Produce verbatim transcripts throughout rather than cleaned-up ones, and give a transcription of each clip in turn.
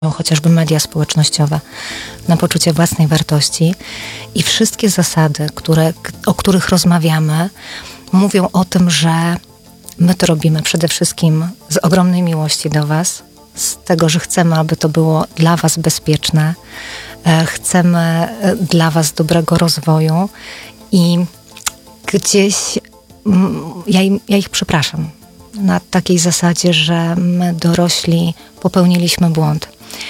chociażby media społecznościowe, na poczucie własnej wartości i wszystkie zasady, które, o których rozmawiamy, mówią o tym, że my to robimy przede wszystkim z ogromnej miłości do was, z tego, że chcemy, aby to było dla was bezpieczne, chcemy dla was dobrego rozwoju i gdzieś ja, im, ja ich przepraszam na takiej zasadzie, że my dorośli popełniliśmy błąd.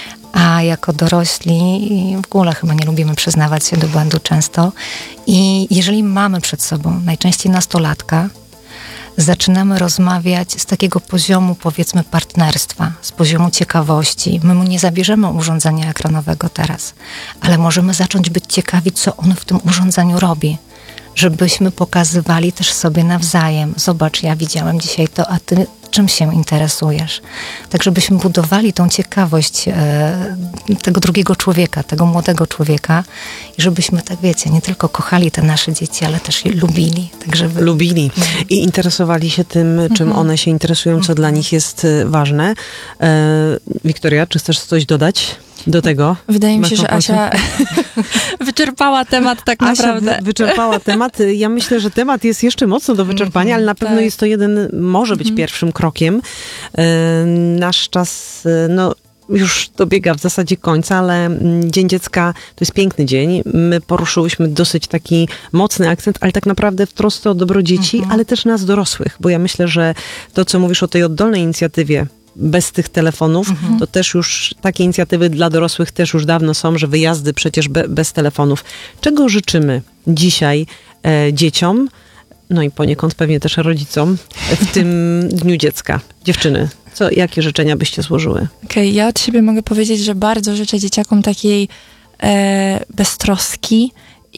A jako dorośli w ogóle chyba nie lubimy przyznawać się do błędu często. I jeżeli mamy przed sobą najczęściej nastolatka, zaczynamy rozmawiać z takiego poziomu, powiedzmy, partnerstwa, z poziomu ciekawości. My mu nie zabierzemy urządzenia ekranowego teraz, ale możemy zacząć być ciekawi, co on w tym urządzeniu robi. Żebyśmy pokazywali też sobie nawzajem. Zobacz, ja widziałem dzisiaj to, a ty czym się interesujesz? Tak, żebyśmy budowali tą ciekawość e, tego drugiego człowieka, tego młodego człowieka i żebyśmy, tak wiecie, nie tylko kochali te nasze dzieci, ale też je lubili. Tak, żeby... Lubili i interesowali się tym, czym mhm. one się interesują, co mhm. dla nich jest ważne. E, Wiktoria, czy chcesz coś dodać do tego? Wydaje mi się, że Asia wyczerpała temat tak Asia naprawdę. Wy, wyczerpała temat. Ja myślę, że temat jest jeszcze mocno do wyczerpania, ale na pewno tak. jest to jeden, może być pierwszym krokiem. Nasz czas, no już dobiega w zasadzie końca, ale Dzień Dziecka to jest piękny dzień. My poruszyłyśmy dosyć taki mocny akcent, ale tak naprawdę w trosce o dobro dzieci, mhm. ale też nas dorosłych, bo ja myślę, że to, co mówisz o tej oddolnej inicjatywie, bez tych telefonów, mhm. to też już takie inicjatywy dla dorosłych też już dawno są, że wyjazdy przecież be, bez telefonów. Czego życzymy dzisiaj e, dzieciom, no i poniekąd pewnie też rodzicom w tym Dniu Dziecka? Dziewczyny, co, jakie życzenia byście złożyły? Okej, okay, ja od siebie mogę powiedzieć, że bardzo życzę dzieciakom takiej e, beztroski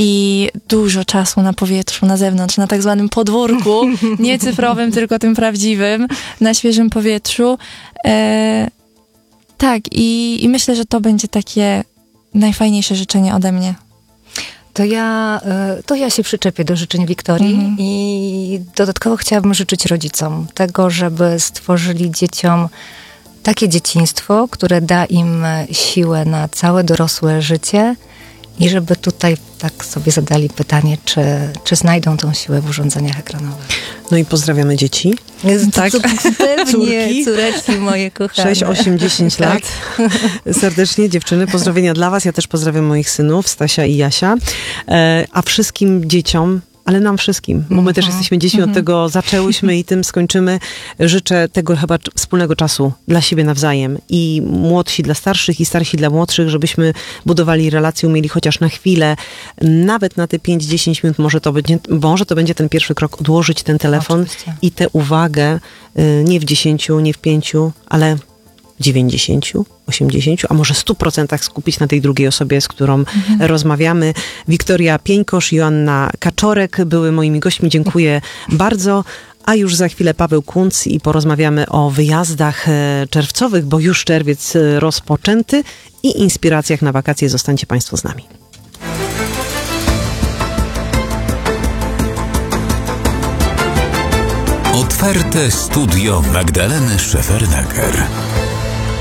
i dużo czasu na powietrzu, na zewnątrz, na tak zwanym podwórku, nie cyfrowym, tylko tym prawdziwym, na świeżym powietrzu. E, tak, i, i myślę, że to będzie takie najfajniejsze życzenie ode mnie. To ja, to ja się przyczepię do życzeń Wiktorii mhm. i dodatkowo chciałabym życzyć rodzicom tego, żeby stworzyli dzieciom takie dzieciństwo, które da im siłę na całe dorosłe życie. I żeby tutaj tak sobie zadali pytanie, czy, czy znajdą tą siłę w urządzeniach ekranowych. No i pozdrawiamy dzieci. Tak. Pewnie, córeczki moje kochane. sześć, osiem, dziesięć lat. Serdecznie dziewczyny, pozdrowienia dla was. Ja też pozdrawiam moich synów, Stasia i Jasia. E, a wszystkim dzieciom, ale nam wszystkim, bo my mm-hmm. też jesteśmy dziećmi, mm-hmm. od tego zaczęłyśmy i tym skończymy. Życzę tego chyba wspólnego czasu dla siebie nawzajem i młodsi dla starszych i starsi dla młodszych, żebyśmy budowali relacje, umieli chociaż na chwilę, nawet na te pięć dziesięć minut, może to będzie, może to będzie ten pierwszy krok, odłożyć ten telefon Oczywiście. I tę uwagę nie w dziesięciu, nie w pięciu, ale dziewięćdziesięciu, osiemdziesięciu, a może stu procentach skupić na tej drugiej osobie, z którą mhm. rozmawiamy. Wiktoria Pieńkosz, Joanna Kaczorek były moimi gośćmi. Dziękuję bardzo. A już za chwilę Paweł Kunc i porozmawiamy o wyjazdach czerwcowych, bo już czerwiec rozpoczęty i inspiracjach na wakacje. Zostańcie Państwo z nami. Otwarte studio Magdaleny Szefernaker.